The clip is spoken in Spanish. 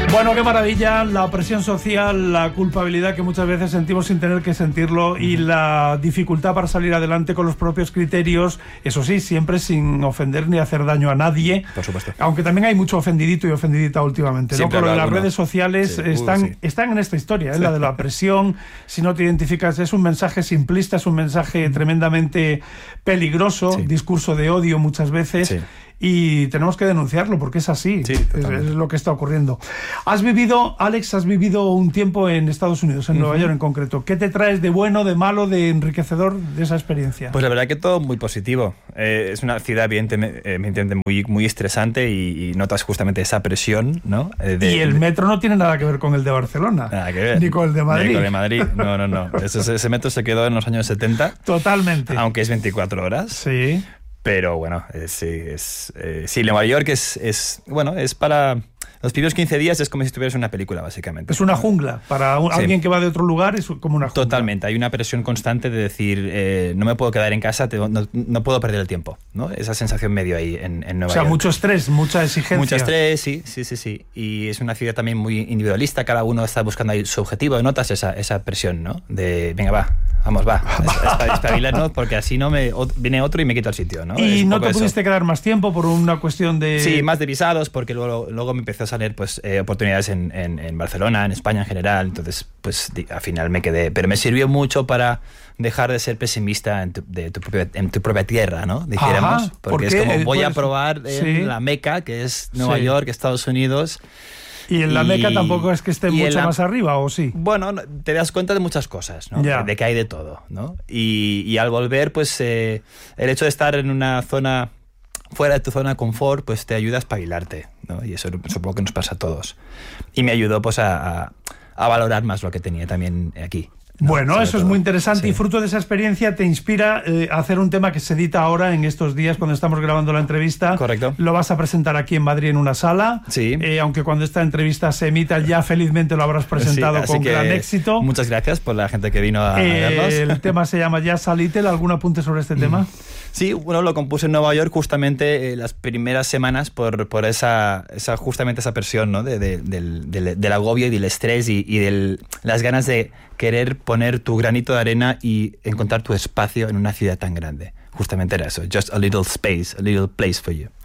Bueno, qué maravilla, la presión social, la culpabilidad que muchas veces sentimos sin tener que sentirlo y la dificultad para salir adelante con los propios criterios, eso sí, siempre sin ofender ni hacer daño a nadie. Por supuesto. Aunque también hay mucho ofendidito y ofendidita últimamente, ¿no? Con lo de las redes sociales sí. están en esta historia, la de la presión. Si no te identificas, es un mensaje simplista, es un mensaje tremendamente peligroso, discurso de odio muchas veces. Sí. Y tenemos que denunciarlo porque es así, es lo que está ocurriendo. Alex, has vivido un tiempo en Estados Unidos, en Nueva York en concreto. ¿Qué te traes de bueno, de malo, de enriquecedor de esa experiencia? Pues la verdad que todo muy positivo. Es una ciudad evidentemente muy estresante y notas justamente esa presión, ¿no? Y el metro no tiene nada que ver con el de Barcelona. Nada que ver. Ni con el de Madrid. Ni con el de Madrid. No. Ese metro se quedó en los años 70. Totalmente. Aunque es 24 horas. Sí. Pero bueno, sí, Nueva York es para... Los primeros 15 días es como si estuvieras en una película, básicamente. Es una jungla. Para alguien que va de otro lugar es como una jungla. Totalmente. Hay una presión constante de decir, no me puedo quedar en casa, no puedo perder el tiempo, ¿no? Esa sensación medio ahí en Nueva York. O sea, mucho estrés, mucha exigencia. Mucho estrés, sí. Y es una ciudad también muy individualista. Cada uno está buscando ahí su objetivo. Notas esa presión, ¿no? De, venga, vamos, espabilarnos, porque así no viene otro y me quito el sitio, ¿no? Y no te pudiste quedar más tiempo por una cuestión de... Sí, más de visados, porque luego me empezó a salir oportunidades en Barcelona, en España en general. Entonces, pues al final me quedé. Pero me sirvió mucho para dejar de ser pesimista en tu propia tierra, ¿no? Dijéramos. Porque es como voy a probar en la Meca, que es Nueva York, Estados Unidos. Y en la Meca tampoco es que esté mucho más arriba, ¿o sí? Bueno, te das cuenta de muchas cosas, ¿no? De que hay de todo, ¿no? Y al volver, pues el hecho de estar en una zona fuera de tu zona de confort, pues te ayuda a espabilarte, ¿no? Y eso supongo que nos pasa a todos. Y me ayudó pues a valorar más lo que tenía también aquí, ¿no? Bueno, sobre eso todo. Es muy interesante y fruto de esa experiencia te inspira a hacer un tema que se edita ahora en estos días cuando estamos grabando la entrevista. Correcto. Lo vas a presentar aquí en Madrid en una sala. Sí. Aunque cuando esta entrevista se emita ya felizmente lo habrás presentado con gran éxito. Muchas gracias por la gente que vino a vernos. El tema se llama Just a Little. ¿Algún apunte sobre este tema? Sí, bueno, lo compuse en Nueva York justamente las primeras semanas por justamente esa presión, ¿no? del agobio y del estrés y de las ganas de querer poner tu granito de arena y encontrar tu espacio en una ciudad tan grande. Justamente era eso, just a little space, a little place for you.